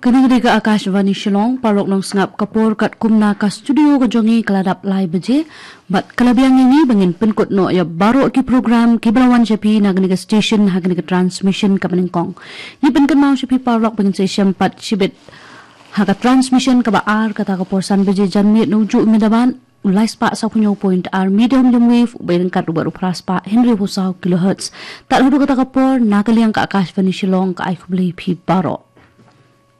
Kini ka Akashvani Shillong parok nong snap kapor kat kumna ka studio ka jongi keladap lai beje bat kalabiang ini bangin penkut no ya baru ki program ki belawan japi na gani ka station ha gani ka transmission ka peningkong ni penken mau japi parok bangin session pat sibet ha ka transmission ka ba ar kata ka porsan beje janmi nuju medaban ulai spa sa punyo point ar medium wave bayang kat baru praspa Henry Husau kilohertz tak hudu kata kapor na kaliang ka Akashvani Shillong ka ai kubli pi baro